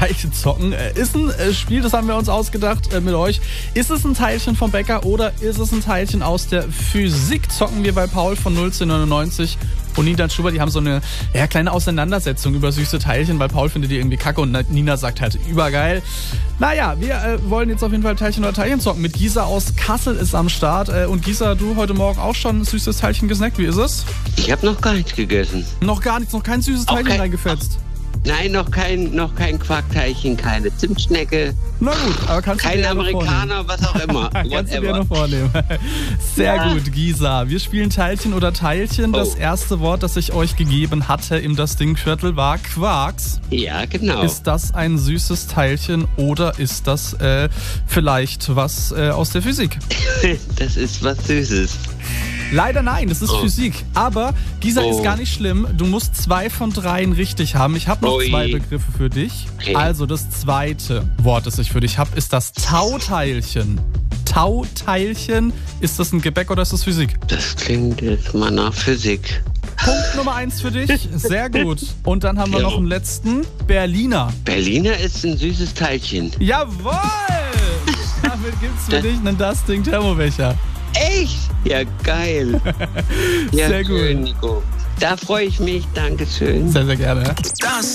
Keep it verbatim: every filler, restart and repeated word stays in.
Teilchen zocken. Ist ein Spiel, das haben wir uns ausgedacht mit euch. Ist es ein Teilchen vom Bäcker oder ist es ein Teilchen aus der Physik? Zocken wir bei Paul von null zehn neunundneunzig und Nina Schubert. Die haben so eine ja, kleine Auseinandersetzung über süße Teilchen, weil Paul findet die irgendwie kacke und Nina sagt halt übergeil. Naja, wir äh, wollen jetzt auf jeden Fall Teilchen oder Teilchen zocken. Mit Gisa aus Kassel ist am Start. Äh, und Gisa, du heute Morgen auch schon ein süßes Teilchen gesnackt. Wie ist es? Ich habe noch gar nichts gegessen. Noch gar nichts, noch kein süßes Teilchen okay. reingefetzt? Nein, noch kein, noch kein Quarkteilchen, keine Zimtschnecke. Na gut, aber kannst du kein dir Amerikaner, was auch immer. kannst du dir noch vornehmen. Sehr ja. gut, Gisa. Wir spielen Teilchen oder Teilchen. Das oh. erste Wort, das ich euch gegeben hatte im Das Ding-Viertel, war Quarks. Ja, genau. Ist das ein süßes Teilchen oder ist das äh, vielleicht was äh, aus der Physik? Das ist was Süßes. Leider nein, das ist oh. Physik. Aber, Gisa, oh. ist gar nicht schlimm. Du musst zwei von dreien richtig haben. Ich habe noch Ui. zwei Begriffe für dich. Okay. Also, das zweite Wort, das ich für dich habe, ist das Tauteilchen. Tauteilchen, ist das ein Gebäck oder ist das Physik? Das klingt jetzt mal nach Physik. Punkt Nummer eins für dich. Sehr gut. Und dann haben wir ja. noch einen letzten. Berliner. Berliner ist ein süßes Teilchen. Jawohl! Damit gibt's für dich einen Das Ding Thermobecher. Echt? Ja, geil. Ja, sehr gut. Schön, Nico. Da freue ich mich. Dankeschön. Sehr, sehr gerne. Das